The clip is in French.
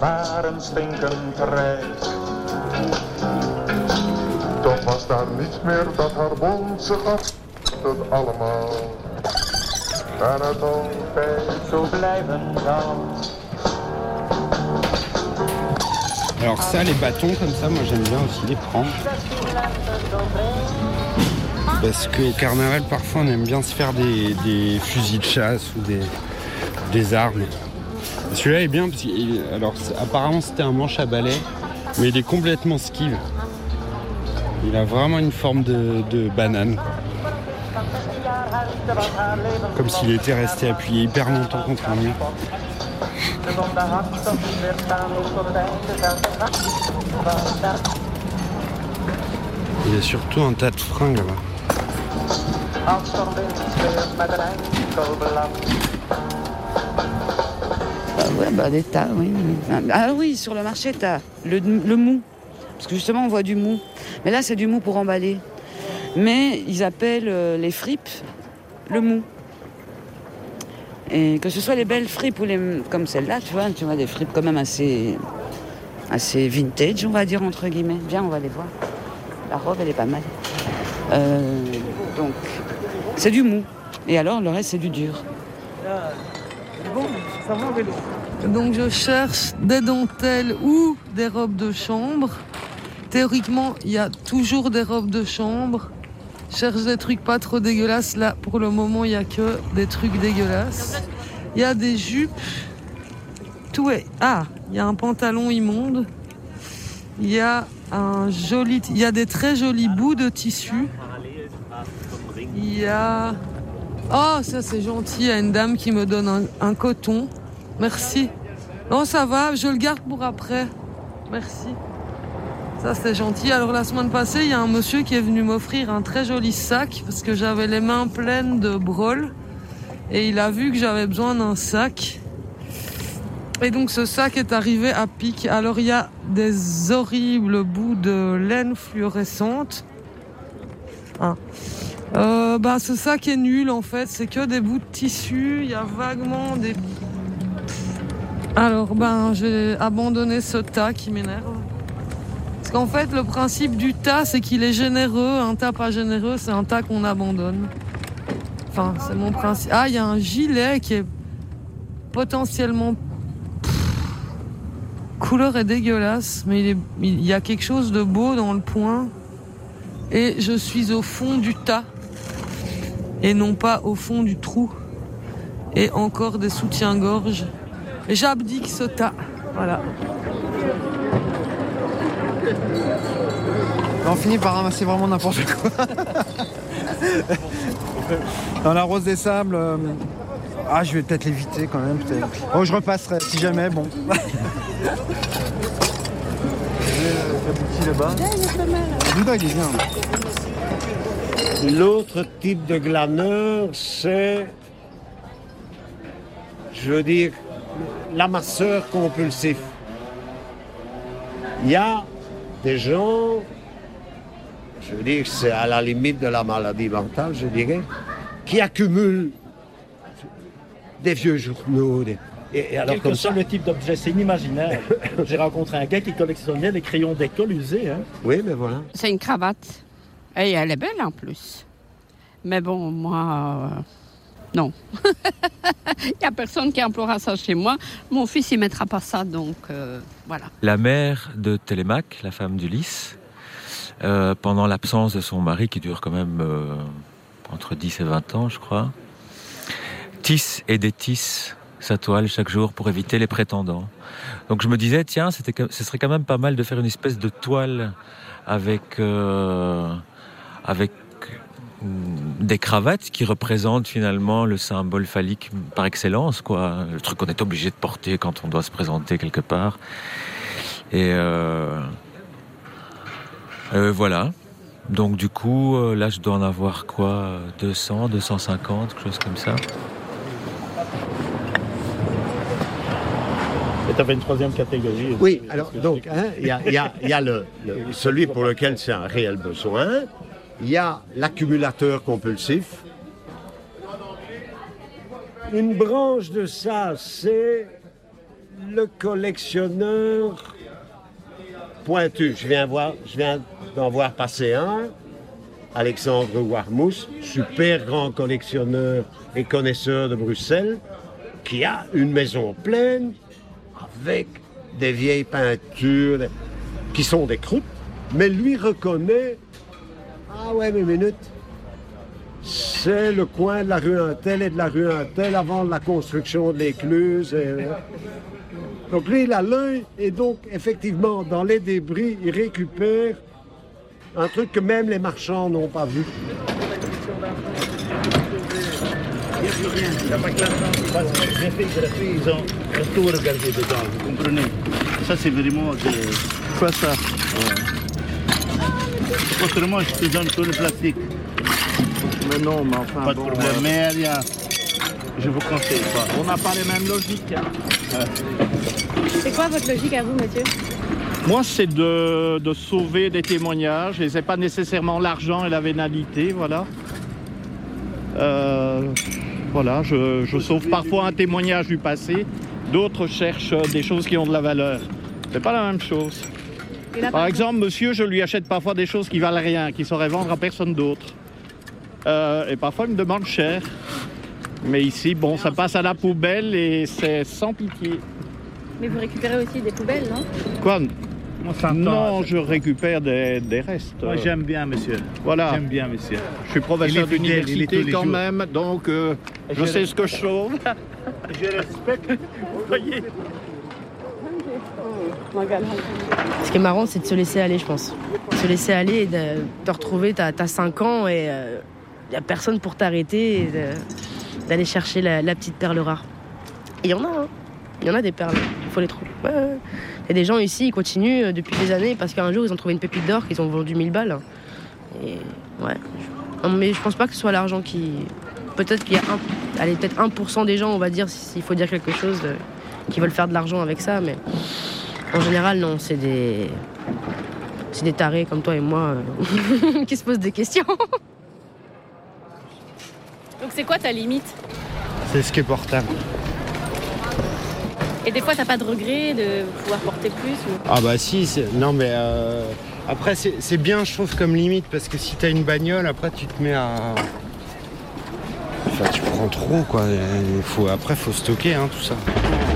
Waar een stinkend reis. Toch was daar niets meer dat haar wond, ze gaf het allemaal. En het altijd zo blijven zal. Alors ça, les bâtons comme ça, moi j'aime bien aussi les prendre. Parce qu'au carnaval, parfois on aime bien se faire des fusils de chasse ou des armes. Celui-là est bien parce que, alors apparemment c'était un manche à balai, mais il est complètement skive. Il a vraiment une forme de banane. Comme s'il était resté appuyé hyper longtemps contre un mur. Il y a surtout un tas de fringues là. Des tas, oui. Ah oui, sur le marché, t'as le mou. Parce que justement, on voit du mou. Mais là, c'est du mou pour emballer. Mais ils appellent les fripes le mou. Et que ce soit les belles fripes ou comme celle-là, tu vois des fripes quand même assez vintage, on va dire, entre guillemets. Viens, on va les voir. La robe, elle est pas mal. Donc, c'est du mou. Et alors, le reste, c'est du dur. Bon, ça va, vélo. Donc, je cherche des dentelles ou des robes de chambre. Théoriquement, il y a toujours des robes de chambre. Je cherche des trucs pas trop dégueulasses. Là, pour le moment, il n'y a que des trucs dégueulasses. Il y a des jupes. Tout est... Ah, il y a un pantalon immonde. Il y a il y a des très jolis bouts de tissu. Il y a... Oh, ça c'est gentil. Il y a une dame qui me donne un coton. Merci. Non, ça va, je le garde pour après. Merci. Ça, c'est gentil. Alors, la semaine passée, il y a un monsieur qui est venu m'offrir un très joli sac parce que j'avais les mains pleines de brôles. Et il a vu que j'avais besoin d'un sac. Et donc, ce sac est arrivé à pic. Alors, il y a des horribles bouts de laine fluorescente. Ce sac est nul, en fait. C'est que des bouts de tissu. Il y a vaguement des... Alors, j'ai abandonné ce tas qui m'énerve. Parce qu'en fait, le principe du tas, c'est qu'il est généreux. Un tas pas généreux, c'est un tas qu'on abandonne. Enfin, c'est mon principe. Ah, il y a un gilet qui est potentiellement... couleur est dégueulasse, mais il y a quelque chose de beau dans le point. Et je suis au fond du tas. Et non pas au fond du trou. Et encore des soutiens-gorge. Et j'abdique ce tas. Voilà. On finit par ramasser vraiment n'importe quoi. Dans la Rose des Sables, je vais peut-être l'éviter quand même. Peut-être. Oh, je repasserai si jamais, bon. Là-bas. Il est bien. L'autre type de glaneur, c'est, je veux dire, l'amasseur compulsif. Il y a des gens, je veux dire, c'est à la limite de la maladie mentale, je dirais, qui accumulent des vieux journaux. Et alors, quel que soit le type d'objet, c'est inimaginaire. J'ai rencontré un gars qui collectionnait les crayons d'école usés. Hein. Oui, mais voilà. C'est une cravate. Et elle est belle en plus. Mais bon, moi, non. Il n'y a personne qui emploiera ça chez moi. Mon fils, il ne mettra pas ça, donc voilà. La mère de Télémaque, la femme d'Ulysse, pendant l'absence de son mari, qui dure quand même entre 10 et 20 ans, je crois, tisse et détisse sa toile chaque jour pour éviter les prétendants. Donc je me disais, tiens, ce serait quand même pas mal de faire une espèce de toile avec des cravates qui représentent finalement le symbole phallique par excellence, quoi. Le truc qu'on est obligé de porter quand on doit se présenter quelque part. Et voilà. Donc du coup, là je dois en avoir 200, 250, quelque chose comme ça. Et tu avais une troisième catégorie. Oui, alors donc, il y a celui pour lequel c'est un réel besoin. Il y a l'accumulateur compulsif. Une branche de ça, c'est le collectionneur pointu. Je viens d'en voir passer un, Alexandre Warmous, super grand collectionneur et connaisseur de Bruxelles, qui a une maison pleine avec des vieilles peintures qui sont des croûtes, mais lui reconnaît, ah ouais, mais minute, c'est le coin de la rue Untel et de la rue Untel avant la construction de l'écluse. Donc lui, il a l'œil et donc, effectivement, dans les débris, il récupère un truc que même les marchands n'ont pas vu. Il n'y a plus rien, il n'y a pas que l'argent. Bien fait, ils ont tout regardé dedans, vous comprenez? Ça, c'est vraiment quoi ça? Autrement, je te donne tout le plastique. Mais non, mais enfin. Pas de problème, mais rien. Je vous conseille pas. On n'a pas les mêmes logiques. Hein. C'est quoi votre logique à vous, monsieur? Moi, c'est de sauver des témoignages, et c'est pas nécessairement l'argent et la vénalité, voilà. Voilà, je sauve parfois un témoignage du passé, d'autres cherchent des choses qui ont de la valeur. C'est pas la même chose. Par exemple, monsieur, je lui achète parfois des choses qui valent rien, qui sauraient vendre à personne d'autre. Et parfois, il me demande cher. Mais ici, bon, ça passe à la poubelle et c'est sans pitié. Mais vous récupérez aussi des poubelles, non? Quoi? Non, je récupère des restes. Moi, j'aime bien, monsieur. Voilà. J'aime bien, monsieur. Je suis professeur d'université quand même, donc je sais ce que je sauve. Je respecte. Vous voyez. Ce qui est marrant, c'est de se laisser aller, je pense. Se laisser aller et de te retrouver, t'as 5 ans et il n'y a personne pour t'arrêter et d'aller chercher la petite perle rare. Et il y en a, hein. Il y en a des perles, il faut les trouver. Ouais. Il y a des gens ici, ils continuent depuis des années parce qu'un jour, ils ont trouvé une pépite d'or qu'ils ont vendu 1000 balles. Et ouais. Mais je pense pas que ce soit l'argent qui... Peut-être qu'il y a peut-être 1% des gens, on va dire, s'il faut dire quelque chose, qui veulent faire de l'argent avec ça, mais en général, non, c'est des tarés comme toi et moi qui se posent des questions. Donc c'est quoi ta limite? C'est ce qui est portable. Et des fois, t'as pas de regret de pouvoir porter plus ou... Ah bah si, non mais après c'est bien je trouve comme limite parce que si t'as une bagnole, après tu te mets à... Enfin tu prends trop quoi, après faut stocker hein, tout ça.